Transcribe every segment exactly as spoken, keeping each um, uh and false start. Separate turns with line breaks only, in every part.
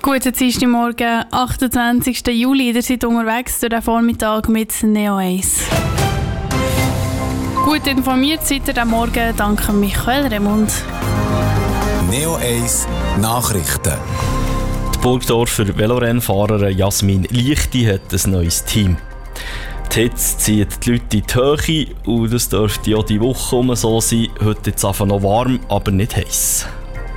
Guten Dienstagmorgen, achtundzwanzigsten Juli. Ihr seid unterwegs durch den Vormittag mit Neo eins. Gut informiert seid ihr am Morgen dank Michael Remund.
Neo eins Nachrichten.
Die Burgdorfer Velorennfahrerin Jasmin Liechti hat ein neues Team. Die Hitze zieht die Leute in die Höhe und das dürfte ja die Woche um so sein. Heute ist es einfach noch warm, aber nicht heiß.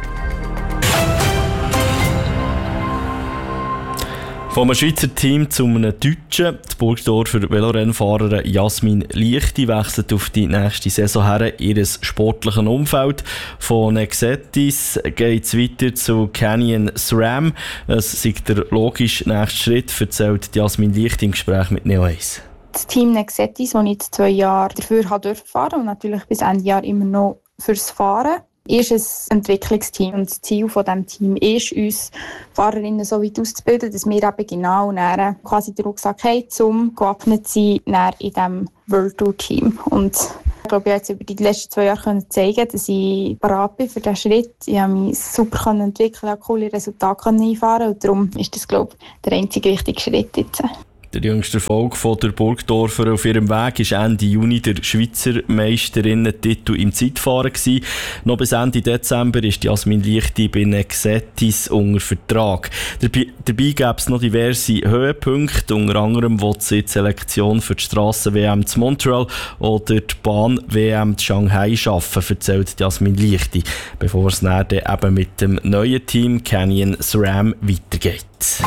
Von einem Schweizer Team zu einem Deutschen. Die Burgdorfer Velorennfahrerin Jasmin Liechti wechselt auf die nächste Saison her in ihr sportliches Umfeld. Von Nexetis geht es weiter zu Canyon SRAM. Es ist der logische nächste Schritt, erzählt Jasmin Liechti im Gespräch mit Neo eins.
Das Team Nexetis, das ich jetzt zwei Jahre dafür fahren durfte und natürlich bis Ende Jahr immer noch fürs Fahren, ist ein Entwicklungsteam. Und das Ziel von diesem Team ist, uns Fahrerinnen so weit auszubilden, dass wir eben genau näher quasi den Rucksack haben, um gewappnet zu sein in diesem World Tour Team. Und ich glaube, ich habe jetzt über die letzten zwei Jahre zeigen, dass ich bereit bin für diesen Schritt. Ich habe mich super entwickeln, habe coole Resultate einfahren und darum ist das, glaube ich, der einzige richtige Schritt jetzt.
Der jüngste Erfolg von der Burgdorfer auf ihrem Weg war Ende Juni der Schweizer Meisterinnen-Titel im Zeitfahren gewesen. Noch bis Ende Dezember ist Jasmin Liechti bei Nexetis unter Vertrag. Dabei, dabei gäbe es noch diverse Höhepunkte, unter anderem will sie die Selektion für die Strassen-W M zu Montreal oder die Bahn-W M zu Shanghai schaffen, erzählt Jasmin Liechti, bevor es dann eben mit dem neuen Team Canyon SRAM weitergeht.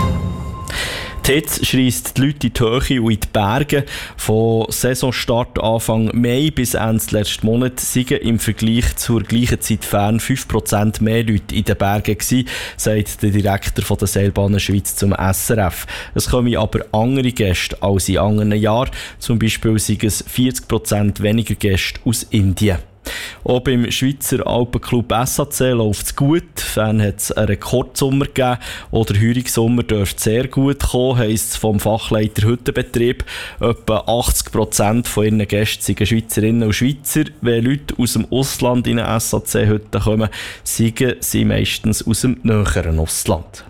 Die Hitze schreisst die Leute in die Höhe und in die Berge. Von Saisonstart Anfang Mai bis Ende letzten Monat sind im Vergleich zur gleichen Zeit fern fünf Prozent mehr Leute in den Bergen gewesen, sagt der Direktor von der Seilbahnen Schweiz zum S R F. Es kommen aber andere Gäste als in anderen Jahren. Zum Beispiel sind es vierzig Prozent weniger Gäste aus Indien. Auch beim Schweizer Alpenclub S A C läuft es gut. Fan hat es einen Rekordsommer gegeben. Auch der Heurigsommer dürfte sehr gut kommen, heisst es vom Fachleiter Hüttenbetrieb. Etwa achtzig Prozent von ihren Gästen sind Schweizerinnen und Schweizer. Wenn Leute aus dem Ausland in eine S A C-Hütte kommen, sind sie meistens aus dem näheren Ausland.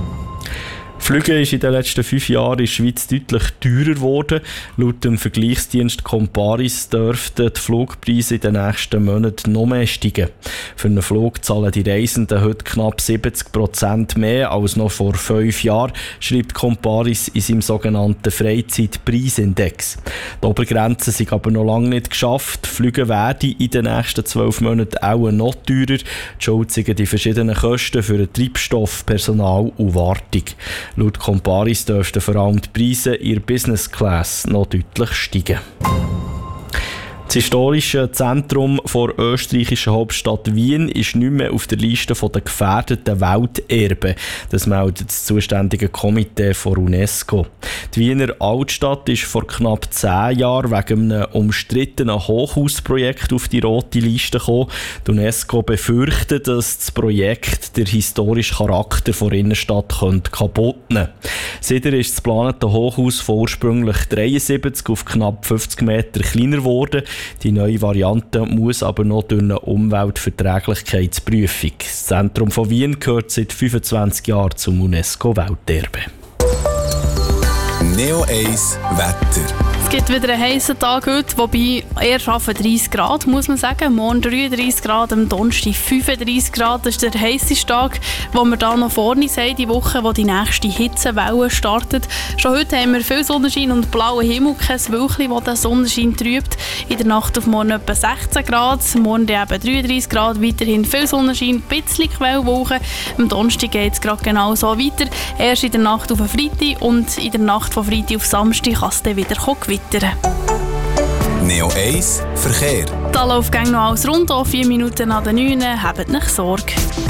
Fliegen ist in den letzten fünf Jahren in der Schweiz deutlich teurer geworden. Laut dem Vergleichsdienst Comparis dürften die Flugpreise in den nächsten Monaten noch mehr steigen. Für einen Flug zahlen die Reisenden heute knapp siebzig Prozent mehr als noch vor fünf Jahren, schreibt Comparis in seinem sogenannten Freizeitpreisindex. Die Obergrenzen sind aber noch lange nicht geschafft. Fliegen werden in den nächsten zwölf Monaten auch noch teurer. Die Schuld sind die verschiedenen Kosten für den Treibstoff, Personal und Wartung. Laut Comparis dürften vor allem die Preise in der Business Class noch deutlich steigen. Das historische Zentrum der österreichischen Hauptstadt Wien ist nicht mehr auf der Liste der gefährdeten Welterben. Das meldet das zuständige Komitee von UNESCO. Die Wiener Altstadt ist vor knapp zehn Jahren wegen einem umstrittenen Hochhausprojekt auf die rote Liste gekommen. Die UNESCO befürchtet, dass das Projekt den historischen Charakter der Innenstadt kaputt machen könnte. Seither ist das geplante Hochhaus von ursprünglich dreiundsiebzig auf knapp fünfzig Meter kleiner geworden. Die neue Variante muss aber noch durch eine Umweltverträglichkeitsprüfung. Das Zentrum von Wien gehört seit fünfundzwanzig Jahren zum UNESCO-Welterbe.
Neo eins Wetter.
Es gibt wieder einen heissen Tag heute, wobei eher dreißig Grad, muss man sagen. Morgen dreiunddreißig Grad, am Donnerstag fünfunddreißig Grad. Das ist der heisseste Tag, wo wir da noch vorne sehen, die Woche, wo die nächste Hitzewelle startet. Schon heute haben wir viel Sonnenschein und blauen Himmel, kein Wölkchen, das den Sonnenschein trübt. In der Nacht auf morgen etwa sechzehn Grad, morgen eben dreiunddreißig Grad, weiterhin viel Sonnenschein, ein bisschen Quellwolken. Am Donnerstag geht es gerade genau so weiter. Erst in der Nacht auf Freitag und in der Nacht von Freitag auf Samstag kann es dann wieder gewittern.
Neo eins Verkehr.
Da läuft noch alles rund, vier Minuten an den neun. Habt nicht Sorge.